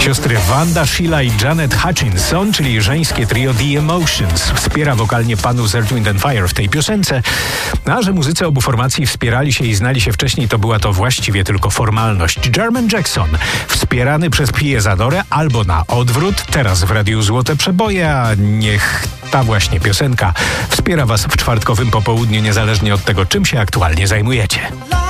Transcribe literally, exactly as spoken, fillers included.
Siostry Wanda, Sheila i Janet Hutchinson, czyli żeńskie trio The Emotions, wspiera wokalnie panów z Earth, Wind and Fire w tej piosence. A że muzycy obu formacji wspierali się i znali się wcześniej, to była to właściwie tylko formalność. Jermaine Jackson, wspierany przez Pie Zadorę, albo na odwrót, teraz w Radiu Złote Przeboje, a niech ta właśnie piosenka wspiera Was w czwartkowym popołudniu, niezależnie od tego, czym się aktualnie zajmujecie.